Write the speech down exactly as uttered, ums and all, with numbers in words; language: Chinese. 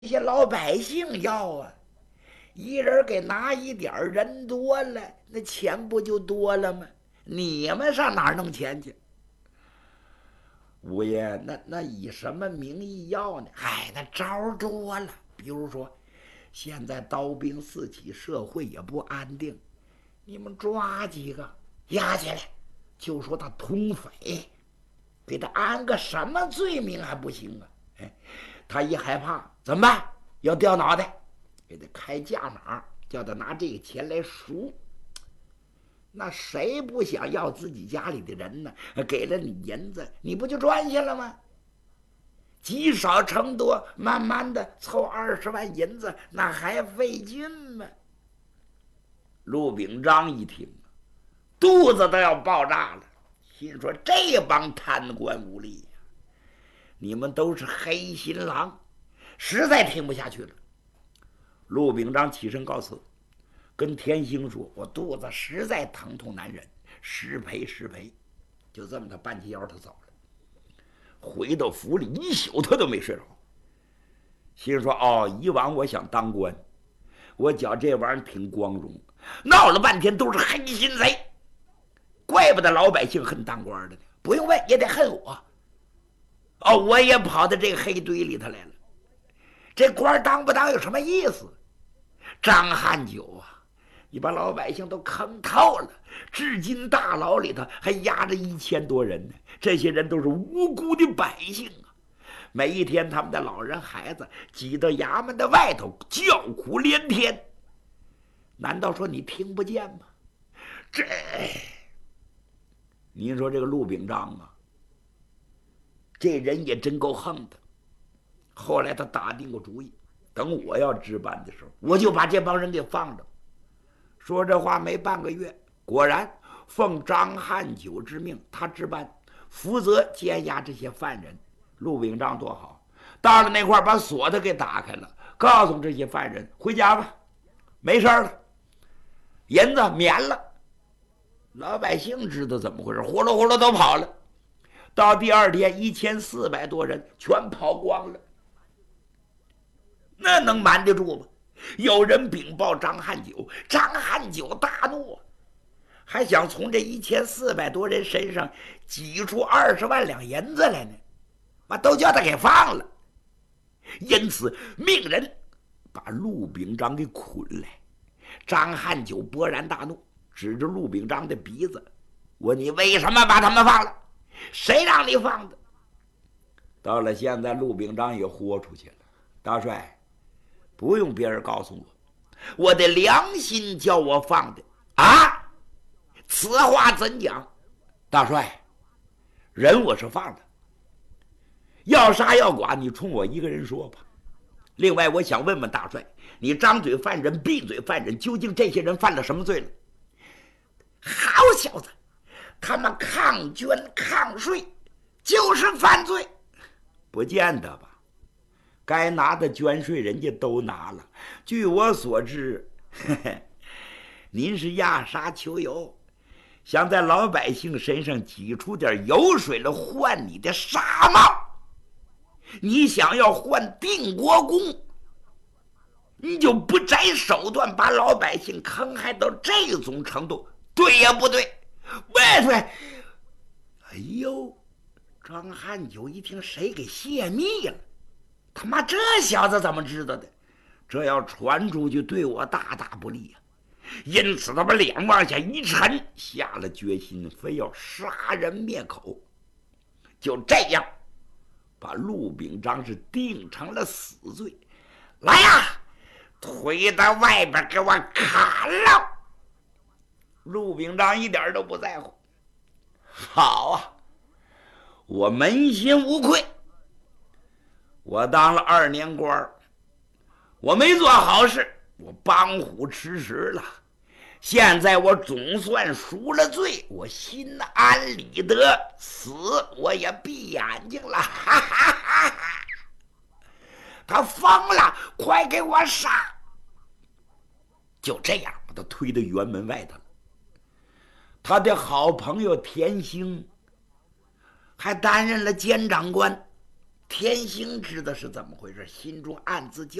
这些老百姓要啊，一人给拿一点儿，人多了，那钱不就多了吗？你们上哪儿弄钱去？五爷，那那以什么名义要呢？哎，那招儿多了。比如说，现在刀兵四起，社会也不安定，你们抓几个押起来，就说他通匪，给他安个什么罪名还不行啊？哎，他一害怕怎么办？要掉脑袋，给他开价码，叫他拿这个钱来赎。那谁不想要自己家里的人呢？给了你银子，你不就赚下了吗？积少成多，慢慢的凑二十万银子，那还费劲吗？陆秉章一听，肚子都要爆炸了，心说这帮贪官污吏呀，你们都是黑心狼，实在听不下去了。陆秉章起身告辞，跟田兴说：“我肚子实在疼痛难忍，失陪失陪。”就这么，他半截腰，他走了。回到府里一宿，他都没睡着。心说：“哦，以往我想当官，我觉这玩意儿挺光荣，闹了半天都是黑心贼，怪不得老百姓恨当官的呢。不用问也得恨我。哦，我也跑到这个黑堆里头来了。这官当不当有什么意思？张汉九啊！”你把老百姓都坑透了，至今大牢里头还压着一千多人呢。这些人都是无辜的百姓啊！每一天，他们的老人孩子挤到衙门的外头，叫苦连天。难道说你听不见吗？这，您说这个陆秉章啊，这人也真够横的。后来他打定个主意，等我要值班的时候，我就把这帮人给放着。说这话没半个月，果然奉张汉九之命，他值班，负责监押这些犯人。陆秉章多好，到了那块把锁子给打开了，告诉这些犯人回家吧，没事了，银子免了。老百姓知道怎么回事，呼噜呼噜都跑了。到第二天，一千四百多人全跑光了，那能瞒得住吗？有人禀报张汉九，张汉九大怒，还想从这一千四百多人身上挤出二十万两银子来呢，把都叫他给放了。因此命人把陆秉章给捆来。张汉九勃然大怒，指着陆秉章的鼻子问：“你为什么把他们放了？谁让你放的？”到了现在，陆秉章也豁出去了。大帅，不用别人告诉我，我的良心叫我放的啊！此话怎讲？大帅，人我是放的，要杀要剐，你冲我一个人说吧。另外，我想问问大帅，你张嘴犯人，闭嘴犯人，究竟这些人犯了什么罪了？好小子，他们抗捐抗税就是犯罪？不见得吧。该拿的捐税人家都拿了。据我所知，呵呵，您是压沙求油，想在老百姓身上挤出点油水来换你的纱帽。你想要换定国公，你就不择手段把老百姓坑害到这种程度，对也不对？喂对！哎呦，张汉九一听，谁给泄密了？他妈，这小子怎么知道的？这要传出去，对我大大不利啊！因此，他把脸往下一沉，下了决心，非要杀人灭口。就这样，把陆秉章是定成了死罪。来呀，推到外边给我砍了！陆秉章一点都不在乎。好啊，我扪心无愧。我当了二年官，我没做好事，我帮虎吃食了。现在我总算赎了罪，我心安理得，死我也闭眼睛了。哈哈哈哈！他疯了，快给我杀！就这样，把他推到辕门外头了。他的好朋友田兴还担任了监长官。 田兴知道是怎么回事，心中暗自叫